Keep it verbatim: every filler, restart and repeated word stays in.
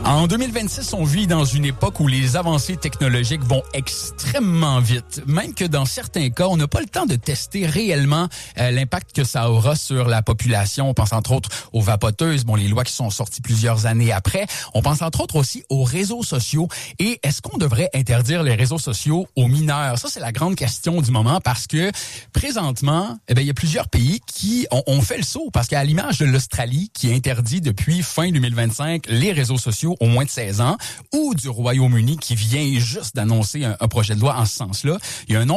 En deux mille vingt-six, on vit dans une époque où les avancées technologiques vont extrêmement vite. Même que dans certains cas, on n'a pas le temps de tester réellement euh, l'impact que ça aura sur la population. On pense entre autres aux vapoteuses, bon, les lois qui sont sorties plusieurs années après. On pense entre autres aussi aux réseaux sociaux. Et est-ce qu'on devrait interdire les réseaux sociaux aux mineurs? Ça, c'est la grande question du moment parce que présentement, eh bien, il y a plusieurs pays qui ont, ont fait le saut parce qu'à l'image de l'Australie qui interdit depuis fin deux mille vingt-cinq les réseaux sociaux au moins de seize ans, ou du Royaume-Uni qui vient juste d'annoncer un, un projet de loi en ce sens-là. Il y a un